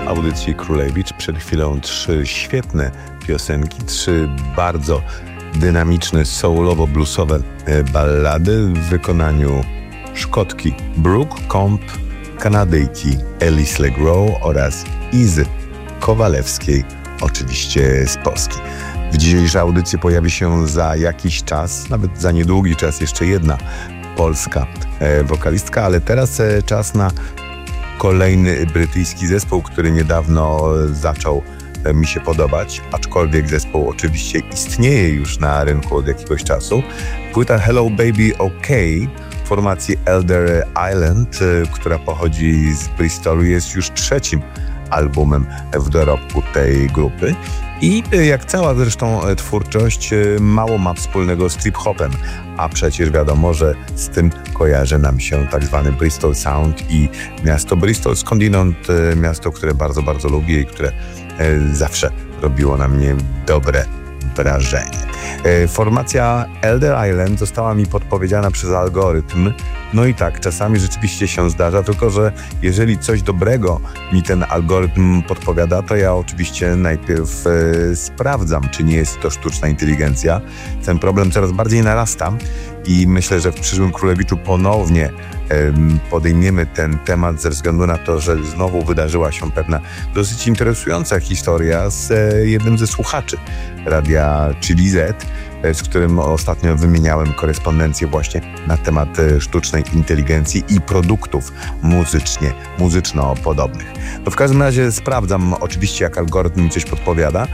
audycji Królewicz. Przed chwilą 3 świetne piosenki, 3 bardzo dynamiczne, soulowo-bluesowe ballady w wykonaniu Szkotki Brooke Comp, Kanadyjki Alice Legros oraz Izy Kowalewskiej, oczywiście z Polski. W dzisiejszej audycji pojawi się za jakiś czas, nawet za niedługi czas, jeszcze jedna polska wokalistka, ale teraz czas na kolejny brytyjski zespół, który niedawno zaczął mi się podobać, aczkolwiek zespół oczywiście istnieje już na rynku od jakiegoś czasu. Płyta Hello Baby OK formacji Elder Island, która pochodzi z Bristolu, jest już 3. albumem w dorobku tej grupy. I jak cała zresztą twórczość mało ma wspólnego z trip-hopem, a przecież wiadomo, że z tym kojarzy nam się tak zwany Bristol Sound i miasto Bristol, skądinąd miasto, które bardzo, bardzo lubię i które zawsze robiło na mnie dobre wrażenie. Formacja Elder Island została mi podpowiedziana przez algorytm. No i tak, czasami rzeczywiście się zdarza, tylko że jeżeli coś dobrego mi ten algorytm podpowiada, to ja oczywiście najpierw sprawdzam, czy nie jest to sztuczna inteligencja. Ten problem coraz bardziej narasta i myślę, że w przyszłym Królewiczu ponownie podejmiemy ten temat ze względu na to, że znowu wydarzyła się pewna dosyć interesująca historia z jednym ze słuchaczy radia Chili Z, z którym ostatnio wymieniałem korespondencję właśnie na temat sztucznej inteligencji i produktów muzyczno-podobnych. No w każdym razie sprawdzam oczywiście, jak algorytm mi coś podpowiada,